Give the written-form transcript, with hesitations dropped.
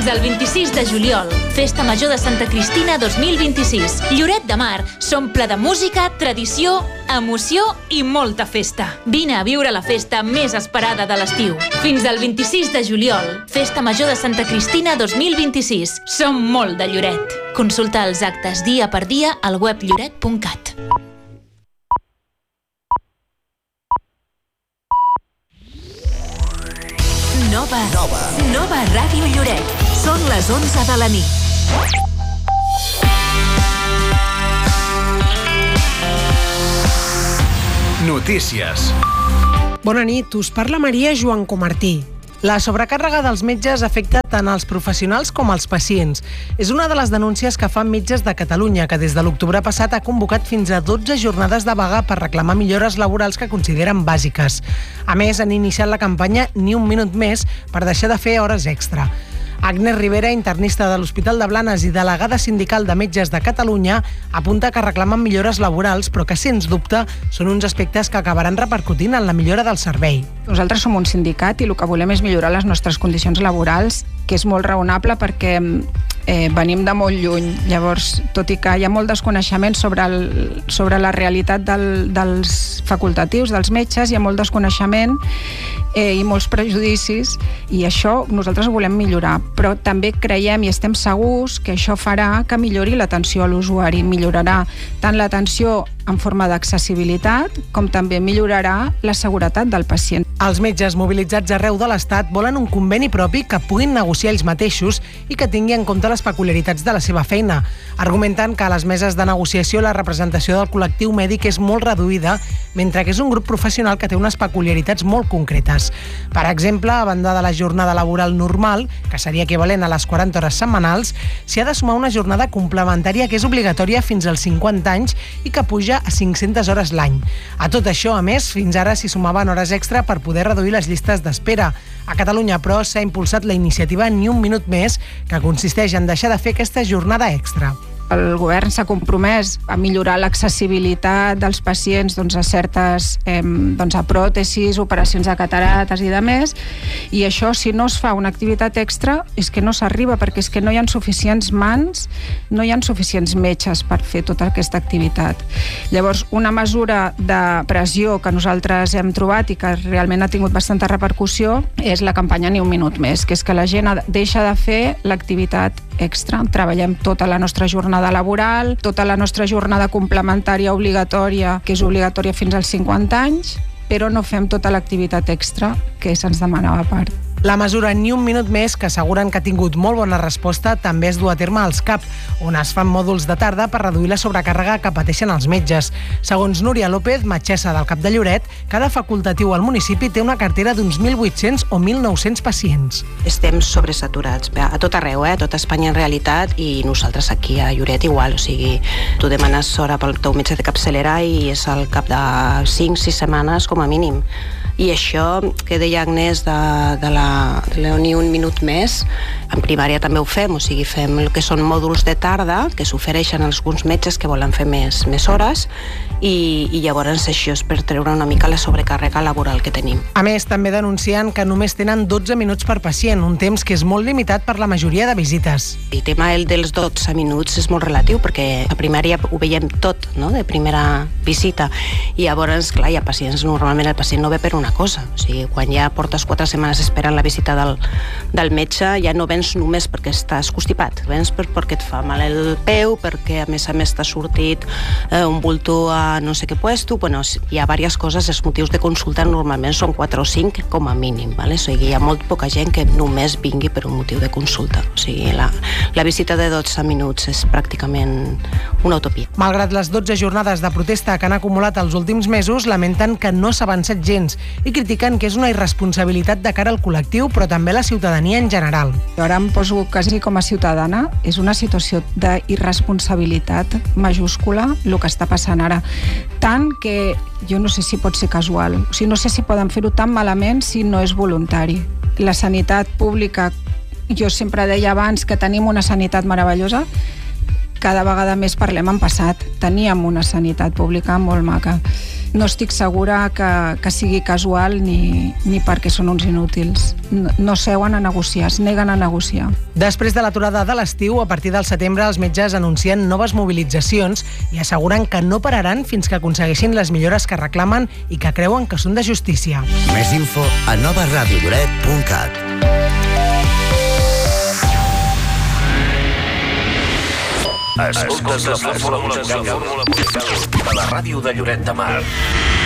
Fins al 26 de juliol, Festa Major de Santa Cristina 2026. Lloret de Mar s'omple de música, tradició, emoció i molta festa. Vine a viure la festa més esperada de l'estiu. Fins al 26 de juliol, Festa Major de Santa Cristina 2026. Som molt de Lloret. Consulta els actes dia per dia al web lloret.cat. Nova Ràdio Lloret. Són les 11 de la nit. Notícies. Bona nit, us parla Maria Joan Comartí. La sobrecàrrega dels metges afecta tant als professionals com als pacients. És una de les denúncies que fan Metges de Catalunya, que des de l'octubre passat ha convocat fins a 12 jornades de vaga per reclamar millores laborals que consideren bàsiques. A més, han iniciat la campanya Ni un minut més per deixar de fer hores extra. Agnès Rivera, internista de l'Hospital de Blanes i delegada sindical de Metges de Catalunya, apunta que reclamen millores laborals, però que, sens dubte, són uns aspectes que acabaran repercutint en la millora del servei. Nosaltres som un sindicat i el que volem és millorar les nostres condicions laborals, que és molt raonable perquè venim de molt lluny. Llavors, tot i que hi ha molt desconeixement sobre la realitat dels facultatius, dels metges, hi ha molt desconeixement i molts prejudicis, i això nosaltres ho volem millorar. Però també creiem i estem segurs que això farà que millori l'atenció a l'usuari. Millorarà tant l'atenció en forma d'accessibilitat com també millorarà la seguretat del pacient. Els metges mobilitzats arreu de l'Estat volen un conveni propi que puguin negociar ells mateixos i que tingui en compte les peculiaritats de la seva feina. Argumenten que a les meses de negociació la representació del col·lectiu mèdic és molt reduïda, mentre que és un grup professional que té unes peculiaritats molt concretes. Per exemple, a banda de la jornada laboral normal, que seria equivalent a les 40 hores setmanals, s'hi ha de sumar una jornada complementària que és obligatòria fins als 50 anys i que puja a 500 hores l'any. A tot això, a més, fins ara s'hi sumaven hores extra per poder reduir les llistes d'espera. A Catalunya, però, s'ha impulsat la iniciativa Ni un minut més, que consisteix en deixar de fer aquesta jornada extra. El govern s'ha compromès a millorar l'accessibilitat dels pacients a certes a pròtesis, operacions de catarates i de més, i això, si no es fa una activitat extra, és que no s'arriba, perquè és que no hi ha suficients mans, no hi ha suficients metges per fer tota aquesta activitat. Llavors, una mesura de pressió que nosaltres hem trobat i que realment ha tingut bastanta repercussió és la campanya Ni un minut més, que és que la gent deixa de fer l'activitat extra. Treballem tota la nostra jornada laboral, tota la nostra jornada complementària obligatòria, que és obligatòria fins als 50 anys, però no fem tota l'activitat extra que se'ns demanava a part. La mesura Ni un minut més, que asseguren que ha tingut molt bona resposta, també es du a terme als CAP, on es fan mòduls de tarda per reduir la sobrecàrrega que pateixen els metges. Segons Núria López, metgessa del CAP de Lloret, cada facultatiu al municipi té una cartera d'uns 1.800 o 1.900 pacients. Estem sobresaturats a tot arreu, a tota Espanya en realitat, i nosaltres aquí a Lloret igual. O sigui, tu demanes hora pel teu metge de capçalera i és al cap de 5-6 setmanes com a mínim. I això que deia Agnès de la Ni un minut més, en primària també ho fem, o sigui, fem el que són mòduls de tarda, que s'ofereixen als alguns metges que volen fer més hores, i llavors això és per treure una mica la sobrecàrrega laboral que tenim. A més, també denuncien que només tenen 12 minuts per pacient, un temps que és molt limitat per la majoria de visites. El tema dels 12 minuts és molt relatiu, perquè a primària ho veiem tot, no?, de primera visita, i llavors, clar, hi ha pacients, normalment el pacient no ve per una cosa, o sigui, quan ja portes 4 setmanes esperant la visita del metge, ja no vens només perquè estàs constipat, vens perquè et fa mal el peu, perquè a més t'ha sortit un bulto a no sé què puesto. Bueno, hi ha diverses coses. Els motius de consulta normalment són 4 o 5 com a mínim, ¿vale? O sigui, hi ha molt poca gent que només vingui per un motiu de consulta. O sigui, la visita de 12 minuts és pràcticament una utopia. Malgrat les 12 jornades de protesta que han acumulat els últims mesos, lamenten que no s'ha avançat gens i critiquen que és una irresponsabilitat de cara al col·lectiu, però també a la ciutadania en general. Ara em poso quasi com a ciutadana. És una situació d'irresponsabilitat majúscula el que està passant ara. Tant que jo no sé si pot ser casual. O sigui, no sé si poden fer-ho tan malament si no és voluntari. La sanitat pública, jo sempre deia abans que tenim una sanitat meravellosa, cada vegada més parlem en passat. Teníem una sanitat pública molt maca. no estic segura que sigui casual ni perquè són uns inútils. No seuen a negociar, es neguen a negociar. Després de l'aturada de l'estiu, a partir del setembre els metges anuncien noves mobilitzacions i asseguren que no pararan fins que aconsegueixin les millores que reclamen i que creuen que són de justícia. Més info a novaradiolloret.cat. Escoltes la fórmula musical de la ràdio de Lloret de Mar.